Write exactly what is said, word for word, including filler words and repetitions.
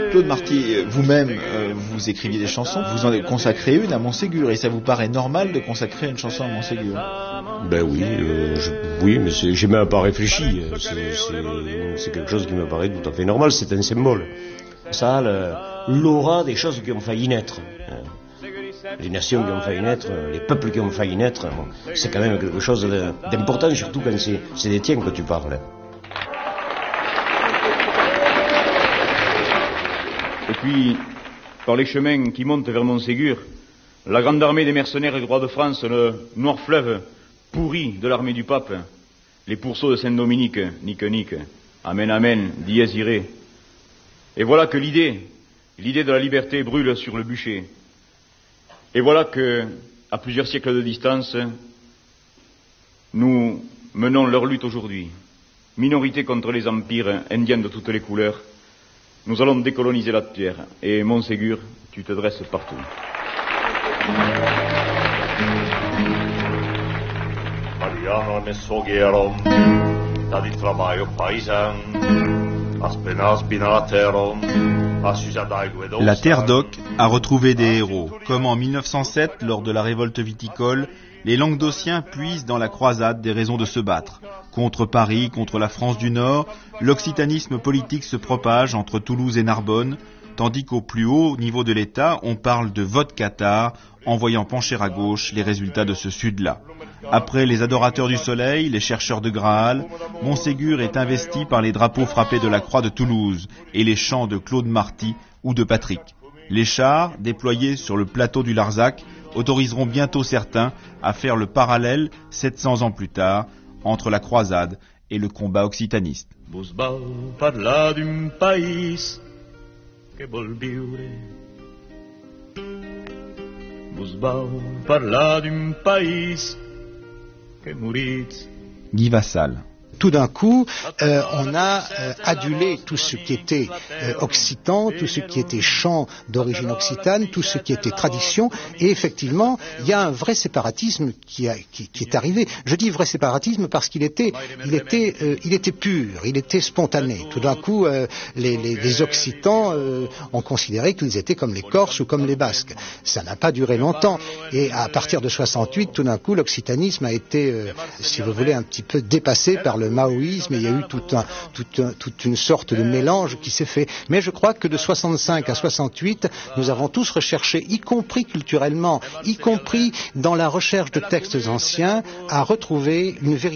Claude Marty, vous-même, euh, vous écriviez des chansons, vous en consacrez une à Montségur, et ça vous paraît normal de consacrer une chanson à Montségur? Ben oui, euh, je, oui, mais c'est, j'ai même pas réfléchi. C'est, c'est, c'est quelque chose qui me paraît tout à fait normal, c'est un symbole. Ça a le, l'aura des choses qui ont failli naître. Les nations qui ont failli naître, les peuples qui ont failli naître, c'est quand même quelque chose de, d'important, surtout quand c'est, c'est des tiens que tu parles. Et puis, par les chemins qui montent vers Montségur, la grande armée des mercenaires et du roi de France, le noir fleuve pourri de l'armée du pape, les pourceaux de Saint-Dominique, nique nique, amen amen, dies irae. Et voilà que l'idée, l'idée de la liberté brûle sur le bûcher. Et voilà que, à plusieurs siècles de distance, nous menons leur lutte aujourd'hui. Minorité contre les empires indiens de toutes les couleurs. Nous allons décoloniser la terre. Et Montségur, tu te dresses partout. Mariano ne sogieron, da di travaglio paisan, aspenas binateron. La Terre d'Oc a retrouvé des héros. Comme en mille neuf cent sept, lors de la révolte viticole, les Languedociens puisent dans la croisade des raisons de se battre. Contre Paris, contre la France du Nord, l'occitanisme politique se propage entre Toulouse et Narbonne, tandis qu'au plus haut niveau de l'État, on parle de vote cathare, en voyant pencher à gauche les résultats de ce sud-là. Après les adorateurs du soleil, les chercheurs de Graal, Montségur est investi par les drapeaux frappés de la Croix de Toulouse et les chants de Claude Marty ou de Patrick. Les chars, déployés sur le plateau du Larzac, autoriseront bientôt certains à faire le parallèle, sept cents ans plus tard, entre la croisade et le combat occitaniste. Guy Vassal. Tout d'un coup, euh, on a euh, adulé tout ce qui était euh, occitan, tout ce qui était chant d'origine occitane, tout ce qui était tradition, et effectivement, il y a un vrai séparatisme qui, a, qui, qui est arrivé. Je dis vrai séparatisme parce qu'il était, il était, euh, il était pur, il était spontané. Tout d'un coup, euh, les, les, les Occitans euh, ont considéré qu'ils étaient comme les Corses ou comme les Basques. Ça n'a pas duré longtemps, et à partir de soixante-huit, tout d'un coup, l'occitanisme a été, euh, si vous voulez, un petit peu dépassé par le maoïsme, et il y a eu tout un, tout un, toute une sorte de mélange qui s'est fait. Mais je crois que de soixante-cinq à soixante-huit, nous avons tous recherché, y compris culturellement, y compris dans la recherche de textes anciens, à retrouver une véritable